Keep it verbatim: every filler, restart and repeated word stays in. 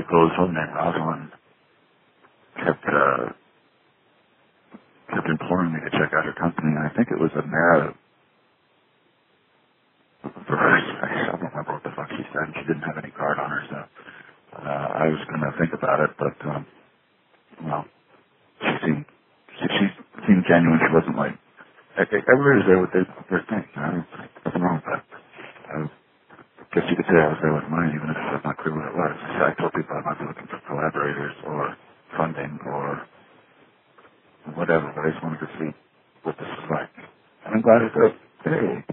Nicole's home name, Rosalind, kept, uh, kept imploring me to check out her company, and I think it was a Mara verse. I don't remember what the fuck she said. She didn't have any card on her, so uh, I was going to think about it, but, um, well, she seemed, she, she seemed genuine. She wasn't like, everybody's there with their, their thing. You know? Nothing wrong with that. I guess you could say I was there with mine, even if it was not clear what it was. I told people I might be looking for collaborators or funding or whatever, but I just wanted to see what this was like. And I'm glad it's good. Hey.